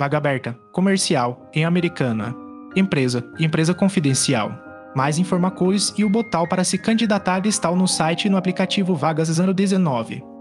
Vaga aberta, comercial, em Americana. Empresa, empresa confidencial. Mais informações e o botão para se candidatar estão no site e no aplicativo Vagas 019.